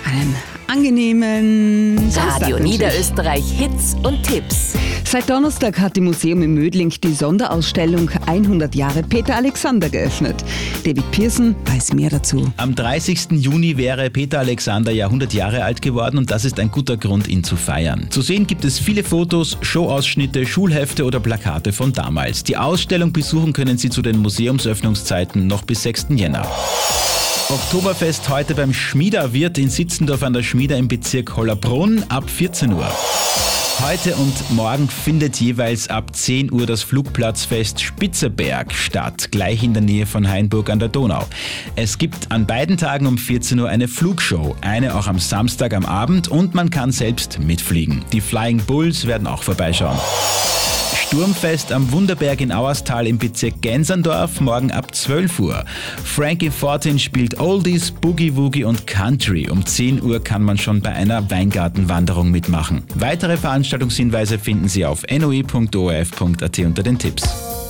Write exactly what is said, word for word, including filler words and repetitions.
einen angenehmen Radio Samstag Niederösterreich Hits und Tipps. Seit Donnerstag hat im Museum in Mödling die Sonderausstellung hundert Jahre Peter Alexander geöffnet. David Pearson weiß mehr dazu. Am dreißigsten Juni wäre Peter Alexander ja hundert Jahre alt geworden und das ist ein guter Grund, ihn zu feiern. Zu sehen gibt es viele Fotos, Showausschnitte, Schulhefte oder Plakate von damals. Die Ausstellung besuchen können Sie zu den Museumsöffnungszeiten noch bis sechsten Jänner. Oktoberfest heute beim Schmieder-Wirt in Sitzendorf an der Schmieder im Bezirk Hollabrunn ab vierzehn Uhr. Heute und morgen findet jeweils ab zehn Uhr das Flugplatzfest Spitzerberg statt, gleich in der Nähe von Hainburg an der Donau. Es gibt an beiden Tagen um vierzehn Uhr eine Flugshow, eine auch am Samstag am Abend und man kann selbst mitfliegen. Die Flying Bulls werden auch vorbeischauen. Sturmfest am Wunderberg in Auerstal im Bezirk Gänserndorf, morgen ab zwölf Uhr. Frankie Fortin spielt Oldies, Boogie Woogie und Country. Um zehn Uhr kann man schon bei einer Weingartenwanderung mitmachen. Weitere Veranstaltungshinweise finden Sie auf n o i punkt o r f punkt a t unter den Tipps.